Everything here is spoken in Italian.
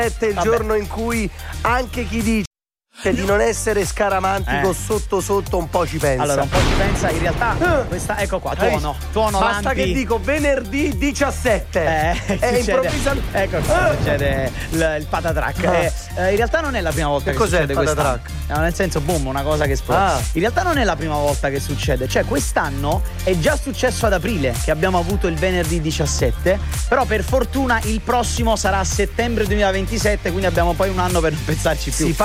è il giorno in cui anche chi dice di non essere scaramantico sotto sotto un po' ci pensa. Allora un po' ci pensa, in realtà questa, ecco qua, tuono basta lampi. che dico venerdì 17 improvvisamente ecco qua succede il patatrack. In realtà non è la prima volta che cos'è succede il patatrack? No, nel senso boom, una cosa che esplode. In realtà non è la prima volta che succede, cioè quest'anno è già successo ad aprile che abbiamo avuto il venerdì 17, però per fortuna il prossimo sarà a settembre 2027, quindi abbiamo poi un anno per non pensarci più.